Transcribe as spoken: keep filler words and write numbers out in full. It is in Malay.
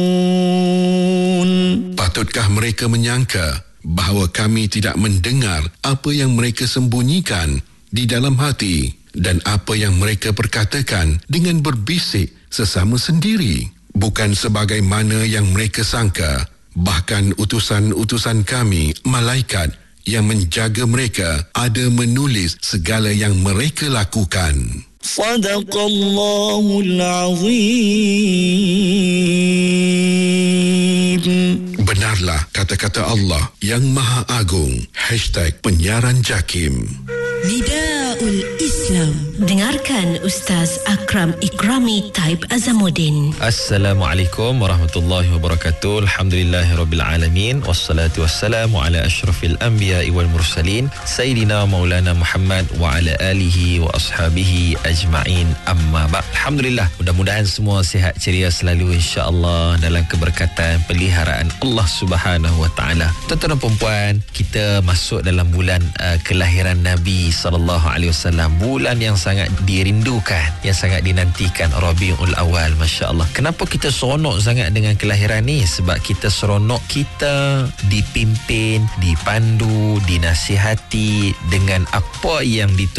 Patutkah mereka menyangka bahawa kami tidak mendengar apa yang mereka sembunyikan di dalam hati dan apa yang mereka perkatakan dengan berbisik sesama sendiri? Bukan sebagaimana yang mereka sangka, bahkan utusan-utusan kami, malaikat yang menjaga mereka, ada menulis segala yang mereka lakukan. Sadaqallahul Azim. Benarlah kata-kata Allah yang Maha Agung. Hashtag Penyiaran Jakim. Nidaul Islam. Dengarkan Ustaz Akram Ikrami Taib Azamuddin. Assalamualaikum warahmatullahi wabarakatuh. Alhamdulillahirabbil alamin wassalatu wassalamu ala asyrafil anbiya'i wal mursalin sayyidina maulana Muhammad wa ala alihi wa ashabihi ajma'in. Amma ba'd. Alhamdulillah, mudah-mudahan semua sihat ceria selalu insya-Allah dalam keberkatan peliharaan Allah Subhanahu wa taala. Tuan-tuan dan puan-puan, kita masuk dalam bulan uh, kelahiran Nabi sallallahu alaihi wasallam, bulan yang sangat dirindukan, yang sangat dinantikan, Rabiul Awal. Masya-Allah. Kenapa kita seronok sangat dengan kelahiran ni? Sebab kita seronok kita dipimpin, dipandu, dinasihati dengan apa yang ditulis